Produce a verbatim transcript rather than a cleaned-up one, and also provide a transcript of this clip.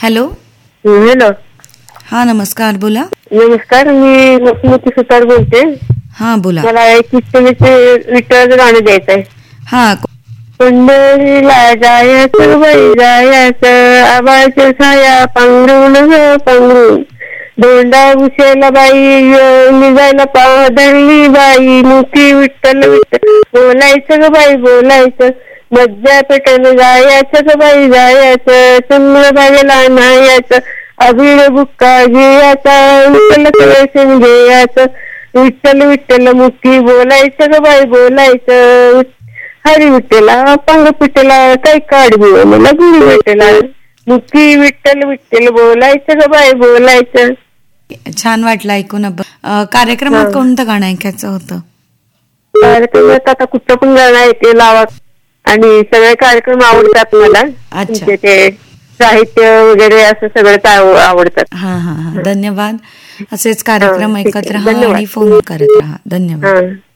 Hello. Hello. हा नमस्कार, बोला. नमस्कार, मी लक्ष्मी सुतार बोलते. हा बोला. मला एक विठ्ठलाचं गाणं द्यायचं आहे. हा. पंढरीला जायचं बाई जायचं, आबाळच्या छाया पांघरून ग पांघरून, दोंडा उशेला बाई निघायला पाधरली बाई, मुखी विठ्ठल विठ्ठल बोलायचं ग बाई बोलायचं, मज्जा पेटायला जायचं ग बाई जायचं, चंद्रभागेला नायाचं, अभिड बुक्का घ्यायचा, विठ्ठल दर्शन घ्यायचं, विठ्ठल विठ्ठल मुखी बोलायचं ग बाई बोलायचं, हरी विठ्ठला पंग पिठला काही काढ मला गुरु भेटला, मुखी विठ्ठल विठ्ठल बोलायचं ग बाई बोलायचं. छान वाटलं ऐकून. कार्यक्रमात कोणतं गाणं ऐकायचं होतं? कार्यक्रमात आता कुठं पण गाणं ऐकते लावा, आणि सगळे कार्यक्रम आवडतात मला. अच्छा. ते साहित्य वगैरे असं सगळं आवडतात. हा हा हा धन्यवाद. असेच कार्यक्रम ऐकत राहा आणि फोन करत राहा. धन्यवाद.